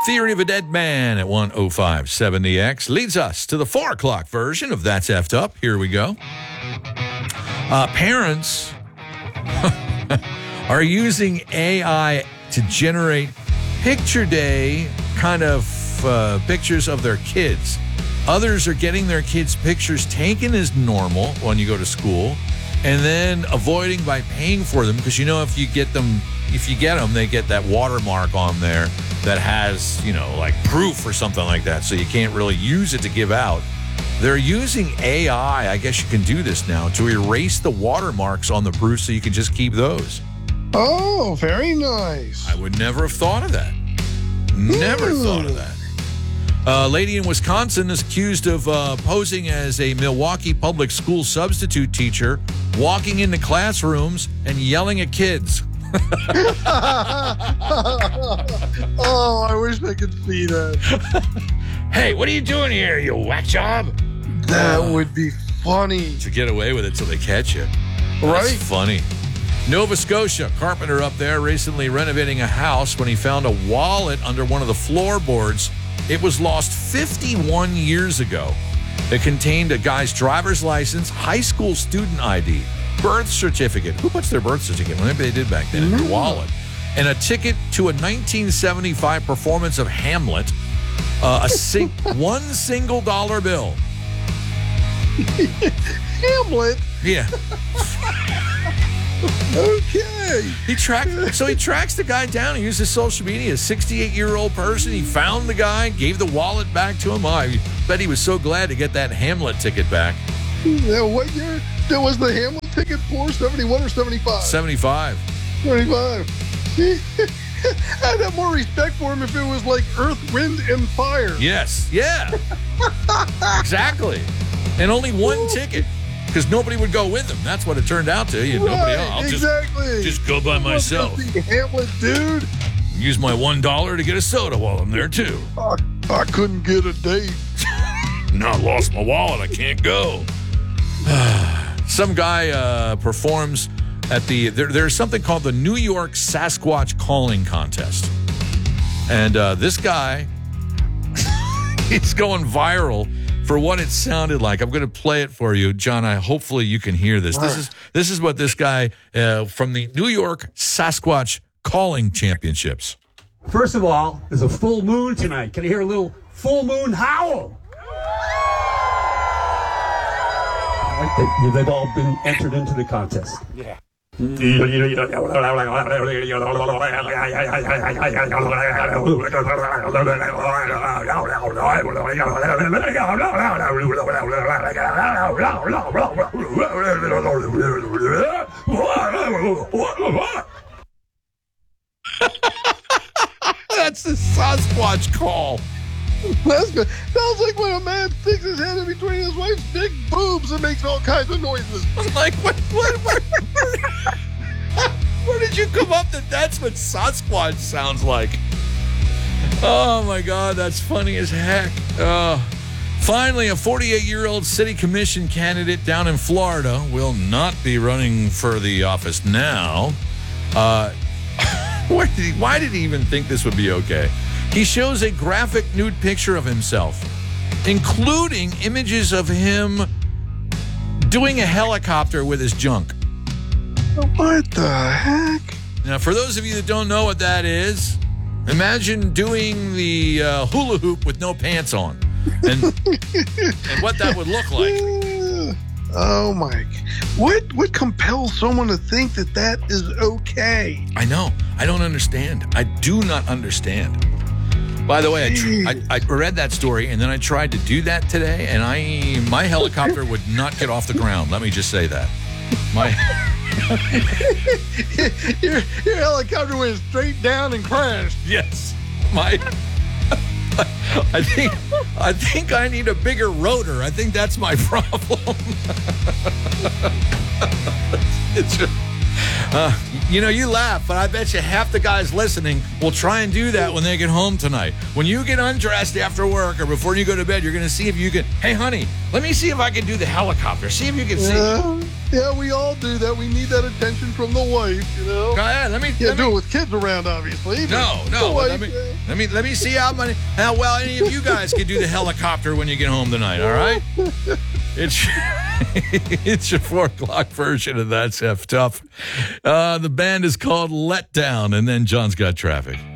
Theory of a Dead Man at 105.7 leads us to the 4 o'clock version of That's Effed Up. Here we go. Parents are using AI to generate picture day kind of pictures of their kids. Others are getting their kids' pictures taken as normal when you go to school and then avoiding by paying for them because, if you get them, they get that watermark on there that has, like proof or something like that. So you can't really use it to give out. They're using AI, I guess you can do this now, to erase the watermarks on the proof so you can just keep those. Oh, very nice. I would never have thought of that. Never thought of that. A lady in Wisconsin is accused of posing as a Milwaukee public school substitute teacher, walking into classrooms and yelling at kids. Oh, I wish I could see that. Hey, what are you doing here, you whack job? That would be funny. To get away with it till they catch you. Right? That's funny. Nova Scotia, carpenter up there recently renovating a house when he found a wallet under one of the floorboards. It was lost 51 years ago. It contained a guy's driver's license, high school student ID, birth certificate. Who puts their birth certificate? Well, maybe they did back then in their wallet. And a ticket to a 1975 performance of Hamlet. One single dollar bill. Hamlet? Yeah. Okay. He tracks the guy down. He uses social media. A 68-year-old person. He found the guy, gave the wallet back to him. I bet he was so glad to get that Hamlet ticket back. Now, what year was the Hamlet ticket for? 71 or 75? 75. 75. I'd have more respect for him if it was like Earth, Wind, and Fire. Yes. Yeah. Exactly. And only one ticket. Because nobody would go with him. That's what it turned out to. Nobody else. I'll just go by myself. Hamlet, dude. Use my $1 to get a soda while I'm there, too. I couldn't get a date. No, I lost my wallet. I can't go. Some guy performs at there's something called the New York Sasquatch Calling Contest. And this guy, he's going viral for what it sounded like. I'm going to play it for you, John. Hopefully you can hear this. This is what this guy from the New York Sasquatch Calling Championships. First of all, there's a full moon tonight. Can I hear a little full moon howl? They've all been entered into the contest. Yeah. That's the Sasquatch call. That's good. Sounds like when a man sticks his head in between his wife's big boobs and makes all kinds of noises. Like, what where did you come up that that's what Sasquatch sounds like? Oh, my God, that's funny as heck. Finally, a 48-year-old city commission candidate down in Florida will not be running for the office now. Why did he even think this would be okay? He shows a graphic nude picture of himself, including images of him doing a helicopter with his junk. What the heck? Now, for those of you that don't know what that is, imagine doing the hula hoop with no pants on and what that would look like. Oh, my. What compels someone to think that is okay? I know. I don't understand. I do not understand. By the way, I read that story, and then I tried to do that today, and my helicopter would not get off the ground. Let me just say that. Your helicopter went straight down and crashed. Yes. I think I need a bigger rotor. I think that's my problem. It's just, you laugh, but I bet you half the guys listening will try and do that when they get home tonight. When you get undressed after work or before you go to bed, you're going to see if you can, hey, honey, let me see if I can do the helicopter. See if you can see. Yeah, we all do that. We need that attention from the wife, you know. Go ahead. Let me do it with kids around, obviously. No. The wife, Let me see how well any of you guys can do the helicopter when you get home tonight. All right. It's your 4 o'clock version of That's F Tough. The band is called Let Down, and then John's got traffic.